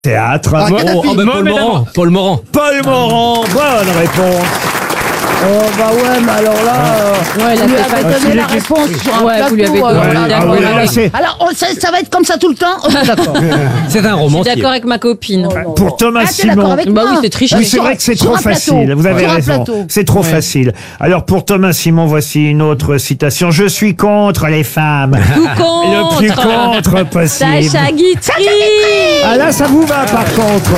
Théâtre. Paul Morand. Paul Morand, bonne réponse. Oh bah ouais, mais alors là, Ouais, vous lui là, c'est avez pas donné la réponse sur un plateau. vous lui avez donné. Ah oui, là, c'est- Alors, ça va être comme ça tout le temps. D'accord. C'est un romancier. D'accord avec ma copine. Pour Thomas Ah, t'es d'accord Simon. avec Bah moi oui, c'est triché. Oui, c'est vrai que c'est sur trop un plateau. facile. Vous avez Sur un raison. plateau. C'est trop facile. Alors pour Thomas Simon, voici une autre citation. Je suis contre les femmes. Tout contre. Le plus contre possible. Sacha Guitry. Ah là, ça vous va par contre.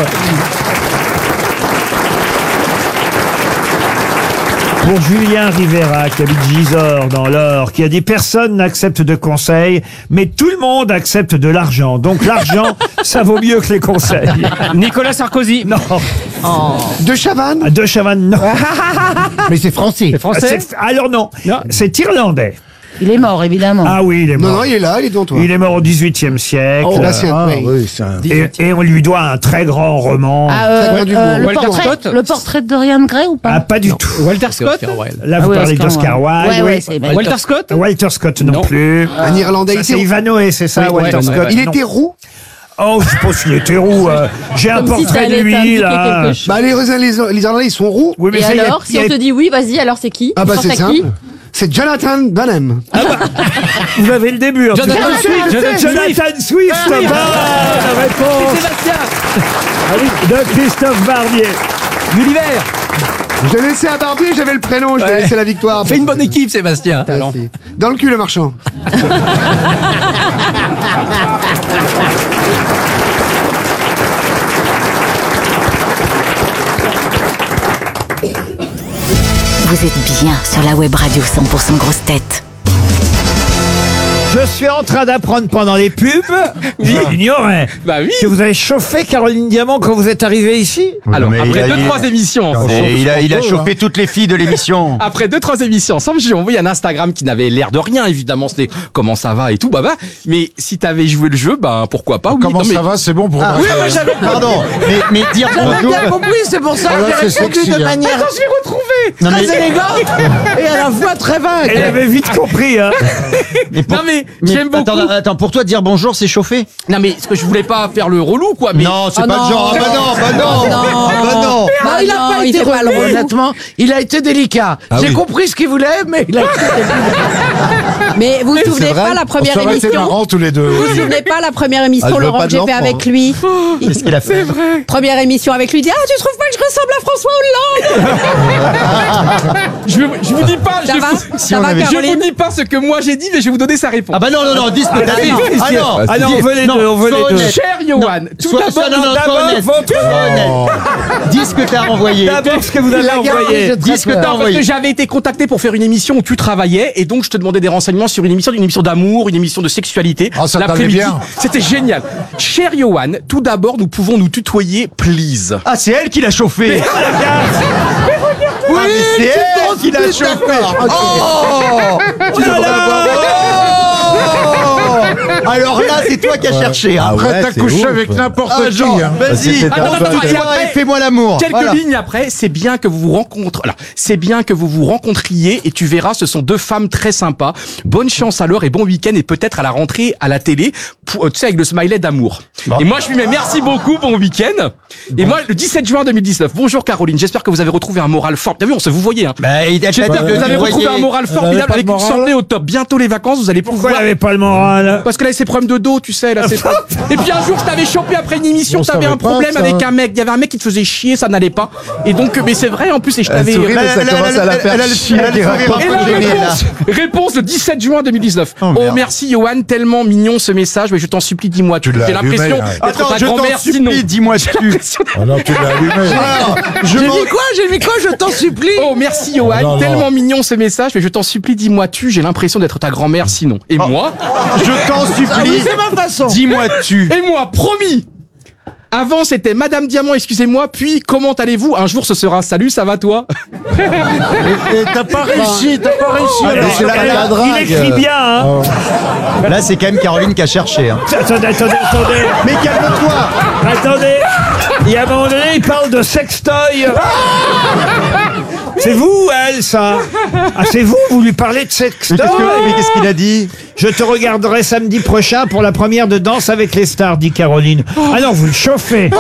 Pour Julien Rivera, qui habite Gisors dans l'Or, qui a dit « Personne n'accepte de conseils, mais tout le monde accepte de l'argent. Donc l'argent, ça vaut mieux que les conseils. » Nicolas Sarkozy. Non. De Chavannes. De Chavannes, non. Mais c'est français. C'est français. Alors non, c'est irlandais. Il est mort, évidemment. Ah oui, il est mort. Non, il est là, il est devant toi. Il est mort au XVIIIe siècle. Oui, c'est un... Et on lui doit un très grand roman. Très bien du Walter Scott. Le portrait de Dorian Gray ou Ah, pas? pas du tout. Walter Scott. Là, vous oui, parlez Oscar d'Oscar Wilde. Wilde. Ouais, oui. c'est Walter Scott. Walter Scott non, Non. plus. Un Irlandais. Ça, c'est Ivanhoe, c'est ça, Oui, Walter ouais, Scott. ouais. Il non. était roux. Oh, je pense qu'il était roux. J'ai un Comme si portrait de t'allais lui, t'indiquer là. quelque chose. Bah, les Irlandais, ils sont roux. Oui, mais Et ça, il y a- alors, il y si a- on te dit oui, vas-y, alors c'est qui? Ah bah Tu c'est penses à simple. qui? C'est Jonathan Dunham. Vous avez le début. en tout Jonathan cas. Swift. Jonathan Swift. Bonne réponse Sébastien. de Christophe Barbier. Gulliver. Je l'ai laissé à Barbier, j'avais le prénom, je lui ai laissé la victoire. Fais une bonne équipe, Sébastien. Merci. Dans le cul, le marchand. Vous êtes bien sur la web radio 100% grosse tête. Je suis en train d'apprendre pendant les pubs, j'ignorais, Bah oui. que vous avez chauffé Caroline Diamant quand vous êtes arrivé ici. Alors, mais après il a- 2-3 émissions. Et il a chopé toutes les filles de l'émission. Après 2-3 émissions ensemble, j'ai envoyé un Instagram qui n'avait l'air de rien, évidemment. C'était comment ça va et tout, bah. Mais si t'avais joué le jeu, bah pourquoi pas. Oui, Comment non, mais... ça va? C'est bon pour Oui, moi j'avais. Pardon, mais dire bonjour. Bien compris, c'est pour ça Ah, que c'est j'ai répondu sexy, de hein. manière Attends, je l'ai retrouvé. Non, très mais, élégante et à la fois très vague. Elle avait vite compris, hein. Non mais j'aime beaucoup. attends, pour toi dire bonjour, c'est chauffé? Non mais ce que je voulais pas faire le relou quoi. Mais Non, c'est Oh pas non. le genre. Ah bah non, bah non, bah non. Non, il a non, pas il été fait pas relou, le relou. honnêtement. Il a été délicat. J'ai oui. compris ce qu'il voulait, mais il a été délicat. Mais vous vous souvenez pas la première Ça aurait été émission? marrant tous les deux. Vous vous souvenez pas la première émission, Ah, je veux Laurent, pas que de j'ai fait l'enfant, avec lui? Qu'est-ce qu'il a fait? Première émission avec lui, il dit ah, tu trouves pas que je ressemble à François Hollande? je vous dis pas. Ça va? Ça va, Je vous Caroline? dis pas ce que moi j'ai dit, mais je vais vous donner sa réponse. Ah bah non, dis ce que t'as dit. Ah non, Ah non, on veut les deux, on veut les deux. Cher Johan, tout Sois d'abord, honnête. votre- Sois honnête. Dis ce que t'as envoyé. D'abord, ce que vous avez envoyé. Dis ce que t'as parce que envoyé. j'avais été contacté pour faire une émission où tu travaillais et donc je te demandais des renseignements sur une émission d'amour, une émission de sexualité. Ah, ça t'allait l'après-midi. bien. C'était génial. Cher Johan, tout d'abord, nous pouvons nous tutoyer, please. Ah, c'est elle qui l'a chauffé. Oui, c'est elle qui l'a chauffé. Oh, alors là, c'est toi qui as cherché. Hein. Après, t'as couché avec n'importe Ah, qui. genre, hein. vas-y, Attends, attends, toi et fais-moi l'amour. Quelques Voilà. lignes après, c'est bien que vous vous rencontrez. Alors, c'est bien que vous vous rencontriez et tu verras, ce sont deux femmes très sympas. Bonne chance alors et bon week-end et peut-être à la rentrée à la télé, pour, tu sais, avec le smiley d'amour. Et moi, je lui mets merci beaucoup, bon week-end. Et moi, le 17 juin 2019. Bonjour Caroline, j'espère que vous avez retrouvé un moral fort. T'as vu, on se vous voyait. Hein. Bah, il a J'espère que vous avez retrouvé un moral formidable pas de avec une moral. santé au top. Bientôt les vacances, vous allez Pourquoi pouvoir. elle avait pas le moral? Parce que là, c'est problème de dos, tu sais, là, c'est pas. Et puis un jour, je t'avais chopé après une émission, On t'avais savait un pas, problème ça. avec un mec. Il y avait un mec qui te faisait chier, ça n'allait pas. Et donc, mais c'est vrai, en plus, et je t'avais. Elle a le sourire Et la un peu gêné, là. réponse le 17 juin 2019. Oh, Oh, merde. merci Johan, tellement mignon ce message, mais je t'en supplie, dis-moi. Tu l'as J'ai l'impression allumé, hein. d'être Attends, ta je t'en grand-mère, sinon. supplie, dis-moi tu. Ah non, tu l'as allumé. J'ai mis quoi, je t'en supplie. Oh, merci Johan, Non, non. tellement mignon ce message, mais je t'en supplie, dis-moi tu. J'ai l'impression d'être ta grand-mère, sinon. Et moi, Je t'en Ah oui, supplie, c'est ma façon. dis-moi tu. et moi, promis. Avant, c'était Madame Diamant, excusez-moi, puis comment allez-vous? Un jour, ce sera salut, ça va toi? Et t'as pas réussi, alors. c'est la Il écrit bien, hein. Là, c'est quand même Caroline qui a cherché. Hein. Attendez. Mais calme-toi. Attendez. Il y a un moment donné, il parle de sextoy. C'est vous, elle, ça? Ah, c'est vous lui parlez de sextoy? Mais qu'est-ce qu'il a dit? Je te regarderai samedi prochain pour la première de Danse avec les stars, dit Caroline. Ah non, vous le chauffez.